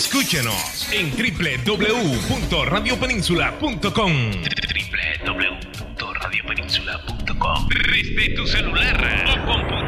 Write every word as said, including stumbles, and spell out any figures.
Escúchanos en doble u doble u doble u punto radio península punto com. doble u doble u doble u punto radio península punto com. Desde tu celular o computadora.